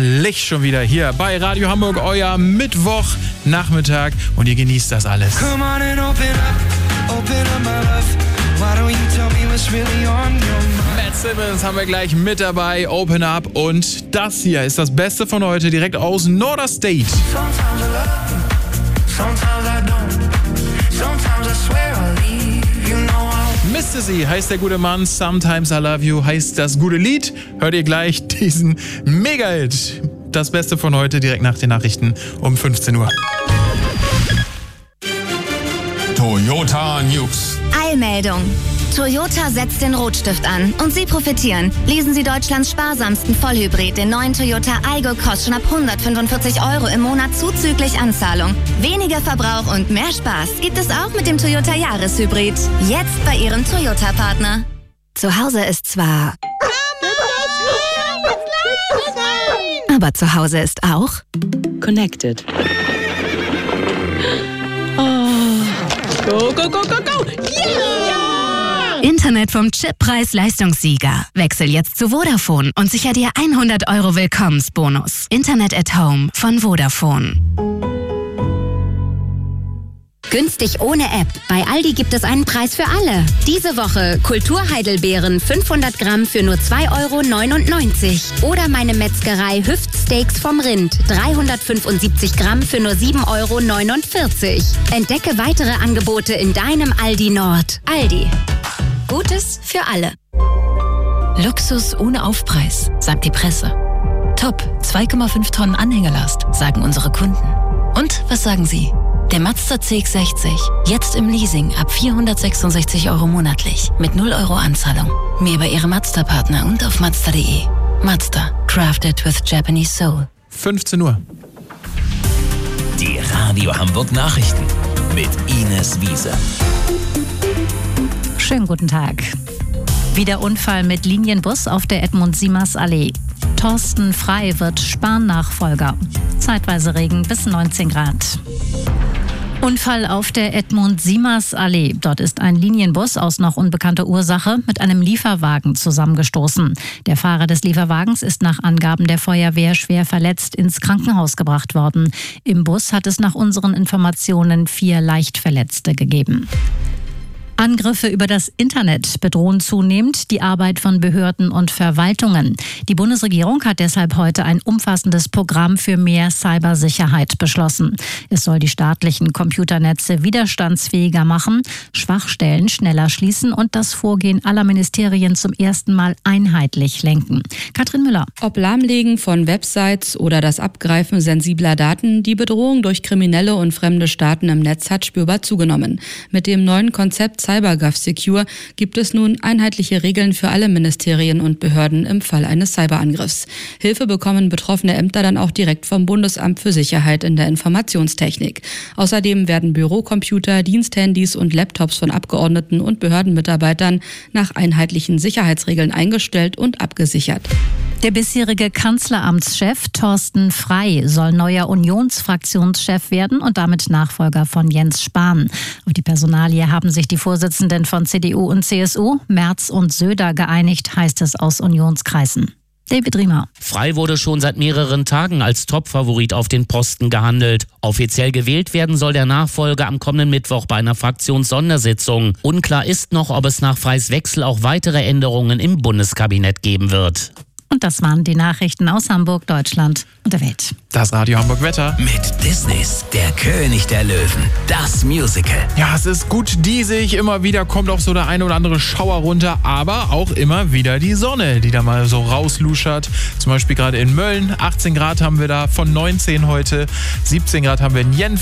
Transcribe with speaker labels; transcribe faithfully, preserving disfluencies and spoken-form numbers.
Speaker 1: Licht schon wieder hier bei Radio Hamburg, euer Mittwochnachmittag und ihr genießt das alles. Come on and open up, open up my love. Why don't you tell me what's really on your mind? Matt Simmons haben wir gleich mit dabei, Open Up, und das hier ist das Beste von heute direkt aus Norderstate. Sometimes I love you, sometimes I don't, sometimes I swear I'll leave, you know I'll... Mister Sie heißt der gute Mann, Sometimes I Love You heißt das gute Lied. Hört ihr gleich diesen Mega-Hit. Das Beste von heute direkt nach den Nachrichten um fünfzehn Uhr.
Speaker 2: Toyota News.
Speaker 3: Eilmeldung. Toyota setzt den Rotstift an und Sie profitieren. Leasen Sie Deutschlands sparsamsten Vollhybrid, den neuen Toyota Aygo, kostet schon ab hundertfünfundvierzig Euro im Monat zuzüglich Anzahlung. Weniger Verbrauch und mehr Spaß gibt es auch mit dem Toyota Jahreshybrid. Jetzt bei Ihrem Toyota-Partner. Zu Hause ist zwar... aber zu Hause ist auch...
Speaker 4: Connected. Oh. Go, go, go, go, go! Yeah!
Speaker 3: Internet vom Chip Preis-Leistungssieger. Wechsel jetzt zu Vodafone und sicher dir hundert Euro Willkommensbonus. Internet at Home von Vodafone.
Speaker 5: Günstig ohne App. Bei Aldi gibt es einen Preis für alle. Diese Woche Kulturheidelbeeren fünfhundert Gramm für nur zwei Euro neunundneunzig. Oder meine Metzgerei Hüftsteaks vom Rind dreihundertfünfundsiebzig Gramm für nur sieben Euro neunundvierzig. Entdecke weitere Angebote in deinem Aldi Nord. Aldi. Gutes für alle.
Speaker 6: Luxus ohne Aufpreis, sagt die Presse. Top, zwei Komma fünf Tonnen Anhängelast, sagen unsere Kunden. Und was sagen Sie? Der Mazda C X sechzig, jetzt im Leasing ab vierhundertsechsundsechzig Euro monatlich mit null Euro Anzahlung. Mehr bei Ihrem Mazda-Partner und auf mazda punkt de. Mazda, crafted with Japanese soul.
Speaker 1: fünfzehn Uhr.
Speaker 7: Die Radio Hamburg Nachrichten mit Ines Wiese.
Speaker 8: Schönen guten Tag. Wieder Unfall mit Linienbus auf der Edmund-Siemers-Allee. Thorsten Frey wird Spahn-Nachfolger. Zeitweise Regen bis neunzehn Grad. Unfall auf der Edmund-Siemers-Allee. Dort ist ein Linienbus aus noch unbekannter Ursache mit einem Lieferwagen zusammengestoßen. Der Fahrer des Lieferwagens ist nach Angaben der Feuerwehr schwer verletzt ins Krankenhaus gebracht worden. Im Bus hat es nach unseren Informationen vier Leichtverletzte gegeben. Angriffe über das Internet bedrohen zunehmend die Arbeit von Behörden und Verwaltungen. Die Bundesregierung hat deshalb heute ein umfassendes Programm für mehr Cybersicherheit beschlossen. Es soll die staatlichen Computernetze widerstandsfähiger machen, Schwachstellen schneller schließen und das Vorgehen aller Ministerien zum ersten Mal einheitlich lenken. Katrin Müller.
Speaker 9: Ob Lahmlegen von Websites oder das Abgreifen sensibler Daten, die Bedrohung durch Kriminelle und fremde Staaten im Netz hat spürbar zugenommen. Mit dem neuen Konzept CyberGovSecure gibt es nun einheitliche Regeln für alle Ministerien und Behörden im Fall eines Cyberangriffs. Hilfe bekommen betroffene Ämter dann auch direkt vom Bundesamt für Sicherheit in der Informationstechnik. Außerdem werden Bürocomputer, Diensthandys und Laptops von Abgeordneten und Behördenmitarbeitern nach einheitlichen Sicherheitsregeln eingestellt und abgesichert.
Speaker 8: Der bisherige Kanzleramtschef Thorsten Frey soll neuer Unionsfraktionschef werden und damit Nachfolger von Jens Spahn. Auf die Personalie haben sich die Vorsitzenden von C D U und C S U, Merz und Söder, geeinigt, heißt es aus Unionskreisen. David Riemer.
Speaker 10: Frey wurde schon seit mehreren Tagen als Topfavorit auf den Posten gehandelt. Offiziell gewählt werden soll der Nachfolger am kommenden Mittwoch bei einer Fraktionssondersitzung. Unklar ist noch, ob es nach Freys Wechsel auch weitere Änderungen im Bundeskabinett geben wird.
Speaker 8: Und das waren die Nachrichten aus Hamburg, Deutschland und der Welt.
Speaker 1: Das Radio Hamburg Wetter.
Speaker 7: Mit Disneys Der König der Löwen. Das Musical.
Speaker 1: Ja, es ist gut diesig. Immer wieder kommt auch so der eine oder andere Schauer runter. Aber auch immer wieder die Sonne, die da mal so rausluschert. Zum Beispiel gerade in Mölln. achtzehn Grad haben wir da, von neunzehn heute. siebzehn Grad haben wir in Jenf.